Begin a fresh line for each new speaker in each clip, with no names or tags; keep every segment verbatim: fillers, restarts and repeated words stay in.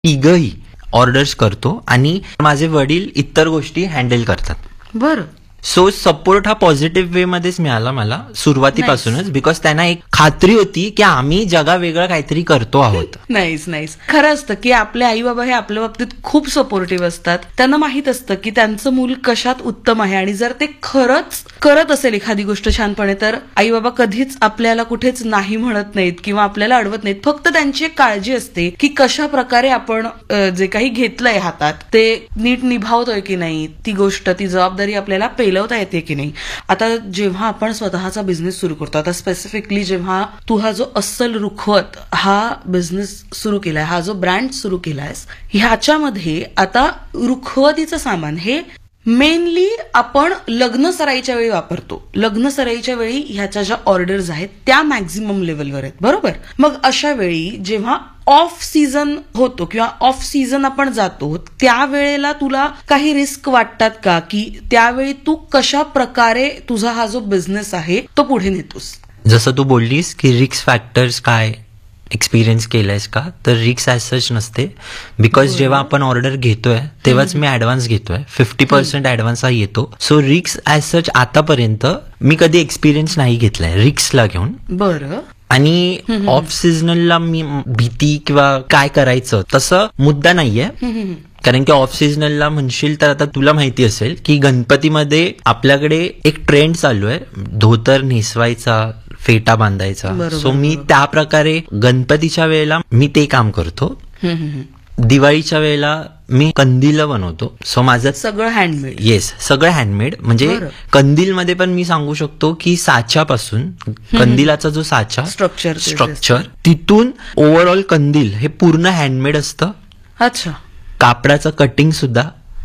तिघही orders करतो आणि माझे वडील इतर गोष्टी हँडल करतात.
बरं.
सो सपोर्ट हा पॉझिटिव्ह वे मध्येच मिळाला मला सुरुवातीपासूनच, बिकॉज त्यांना एक खात्री होती की आम्ही जगा वेगळं काहीतरी करतो आहोत.
Nice nice. खरं असतं की आपले आई बाबा हे आपल्या बाबतीत खूप सपोर्टिव्ह असतात. त्यांना माहित असतं की त्यांचं मूल कशात उत्तम आहे आणि जर ते खरंच करत असेल एखादी गोष्ट छानपणे तर आई बाबा कधीच आपल्याला कुठेच नाही म्हणत नाहीत किंवा आपल्याला अडवत नाहीत. फक्त त्यांची एक काळजी असते की कशा प्रकारे आपण जे काही घेतलंय हातात ते नीट निभावतोय की नाही, ती गोष्ट ती जबाबदारी आपल्याला पेलवता येते की नाही. आता जेव्हा आपण स्वतःचा बिझनेस सुरू करतो, आता स्पेसिफिकली जेव्हा तू हा जो अस्सल रुखवत हा बिझनेस सुरू केलाय, हा जो ब्रँड सुरू केलायस, ह्याच्यामध्ये आता रुखवतीचं सामान हे मेनली आपण लग्न सराईच्या वेळी वापरतो. लग्न सराईच्या वेळी ह्याच्या ज्या ऑर्डर्स आहेत त्या मॅक्झिमम लेवलवर आहेत, बरोबर. मग अशा वेळी जेव्हा ऑफ सीझन होतो किंवा ऑफ सीझन आपण जातो त्यावेळेला तुला काही रिस्क वाटतात का, की त्यावेळी तू कशा प्रकारे तुझा हा जो बिझनेस आहे तो पुढे नेतोस?
जसं तू बोललीस की रिस्क फॅक्टर्स काय एक्सपिरियन्स केलायस का, तर रिक्स ॲज सच नसते. बिकॉज जेव्हा आपण ऑर्डर घेतोय तेव्हाच मी ऍडव्हान्स घेतोय, फिफ्टी पर्सेंट ऍडव्हान्स हा येतो. सो रिक्स ॲज सच आतापर्यंत मी कधी एक्सपिरियन्स नाही घेतलाय रिक्सला घेऊन.
बरं.
आणि ऑफ सीझनला मी भीती किंवा काय करायचं तसं मुद्दा नाहीये. कारण की ऑफ सीझनला म्हणशील तर आता तुला माहिती असेल की गणपतीमध्ये आपल्याकडे एक ट्रेंड चालू आहे धोतर नेसवायचा, फेटा बांधायचा. सो मी त्या प्रकारे गणपतीच्या वेळेला मी ते काम करतो. दिवाळीच्या वेळेला मी कंदील बनवतो. सो माझं
सगळं हँडमेड.
येस, सगळं हँडमेड. म्हणजे कंदीलमध्ये पण मी सांगू शकतो की साच्यापासून कंदिलाचा जो साचा
स्ट्रक्चर
स्ट्रक्चर तिथून ओव्हरऑल कंदील हे पूर्ण हँडमेड असतं.
अच्छा.
कापडाचं कटिंग सुद्धा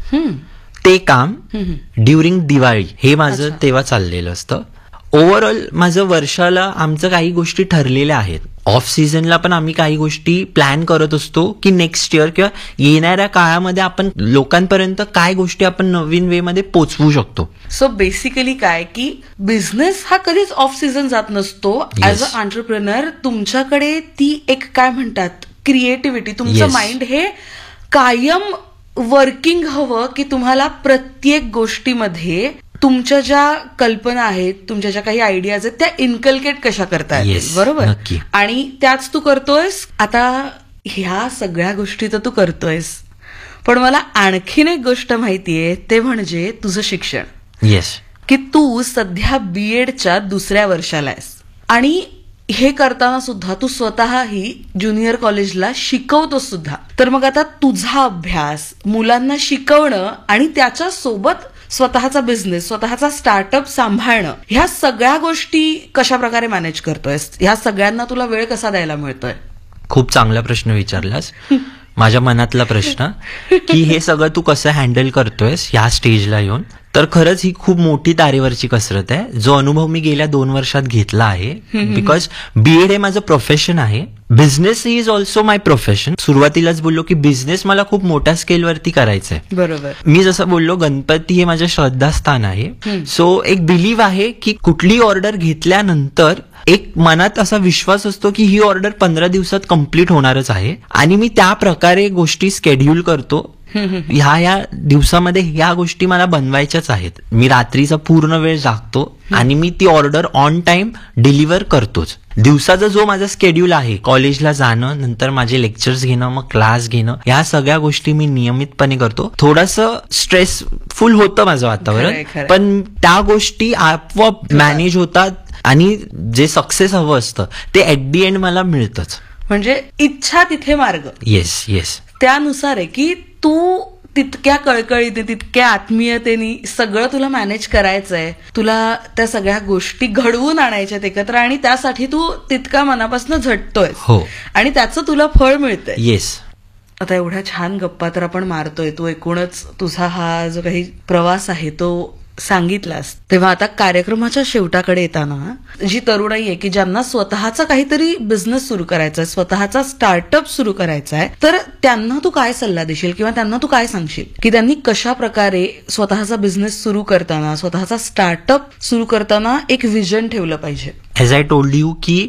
ते काम ड्युरिंग दिवाळी हे माझं तेव्हा चाललेलं असतं. ओव्हरऑल माझं वर्षाला आमचं काही गोष्टी ठरलेल्या आहेत. ऑफ सीझनला पण आम्ही काही गोष्टी प्लॅन करत असतो की नेक्स्ट इयर किंवा येणाऱ्या काळामध्ये आपण लोकांपर्यंत काय गोष्टी आपण नवीन वे मध्ये पोचवू शकतो.
सो बेसिकली काय की बिझनेस हा कधीच ऑफ सीझन जात नसतो. ऍज अ एंटरप्रेनर तुमच्याकडे ती एक काय म्हणतात क्रिएटिव्हिटी, तुमचं माइंड हे कायम वर्किंग हवं की तुम्हाला प्रत्येक गोष्टीमध्ये तुमच्या ज्या कल्पना आहेत, तुमच्या ज्या काही आयडियाज आहेत त्या इन्कल्केट कशा करता येतील, बरोबर. आणि त्याच तू करतोयस. आता ह्या सगळ्या गोष्टी तर तू करतोयस, पण मला आणखीन एक गोष्ट माहितीये ते म्हणजे तुझं शिक्षण.
येस.
की तू सध्या बीएडच्या दुसऱ्या वर्षाला आहेस आणि हे करताना सुद्धा तू स्वतःही ज्युनियर कॉलेजला शिकवतो सुद्धा. तर मग आता तुझा अभ्यास, मुलांना शिकवणं आणि त्याच्या सोबत स्वतःचा बिझनेस, स्वतःचा स्टार्टअप सांभाळणं, ह्या सगळ्या गोष्टी कशा प्रकारे मॅनेज करतोयस? ह्या सगळ्यांना तुला वेळ कसा द्यायला मिळतोय?
खूप चांगला प्रश्न विचारलास. माझ्या मनातला प्रश्न की हे सगळं तू कसं हँडल करतोयस ह्या स्टेजला येऊन. तर खरंच ही खूप मोठी तारेवरची कसरत आहे, जो अनुभव मी गेल्या दोन वर्षात घेतला आहे. बिकॉज बीएड हे माझं प्रोफेशन आहे, business is also my profession. सुरुवातीलाच बोललो की बिझनेस मला खूप मोठ्या स्केलवरती करायचं आहे.
बरोबर.
मी जसं बोललो गणपती हे माझं श्रद्धास्थान आहे. सो एक बिलीव्ह आहे की कुठली ऑर्डर घेतल्यानंतर एक मनात असा विश्वास असतो की ही ऑर्डर पंधरा दिवसात कम्प्लीट होणारच आहे आणि मी त्या प्रकारे गोष्टी स्केड्यूल करतो. ह्या ह्या दिवसामध्ये ह्या गोष्टी मला बनवायच्याच आहेत. मी रात्रीचा पूर्ण वेळ जागतो आणि मी ती ऑर्डर ऑन टाइम डिलिव्हर करतोच. दिवसाचा जो माझा स्केड्यूल आहे, कॉलेजला जाणं, नंतर माझे लेक्चर्स घेणं, मग क्लास घेणं, ह्या सगळ्या गोष्टी मी नियमितपणे करतो. थोडंसं स्ट्रेसफुल होतं माझं वातावरण, पण त्या गोष्टी आपोआप मॅनेज होतात आणि जे सक्सेस हवं असतं ते ऍट दी एंड मला मिळतंच.
म्हणजे इच्छा तिथे मार्ग.
Yes yes.
त्यानुसार आहे की तू तितक्या कळकळीने, तितक्या आत्मीयतेने सगळं तुला मॅनेज करायचंय, तुला त्या सगळ्या गोष्टी घडवून आणायच्यात एकत्र आणि त्यासाठी तू तितका मनापासून झटतोय.
हो.
आणि त्याचं तुला फळ मिळतंय.
येस.
आता एवढ्या छान गप्पा तर आपण मारतोय, तू एकूणच तुझा हा जो काही प्रवास आहे तो सांगितलास. तेव्हा आता कार्यक्रमाच्या शेवटाकडे येताना जी तरुणाई आहे की ज्यांना स्वतःचा काहीतरी बिझनेस सुरू करायचा आहे, स्वतःचा स्टार्टअप सुरू करायचा आहे, तर त्यांना तू काय सल्ला देशील किंवा त्यांना तू काय सांगशील की त्यांनी कशा प्रकारे स्वतःचा बिझनेस सुरू करताना, स्वतःचा स्टार्टअप सुरू करताना एक विजन ठेवलं पाहिजे?
ॲज आय टोल्ड यू की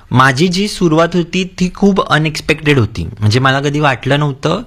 माझी जी सुरुवात होती ती खूप अनएक्सपेक्टेड होती. म्हणजे मला कधी वाटलं नव्हतं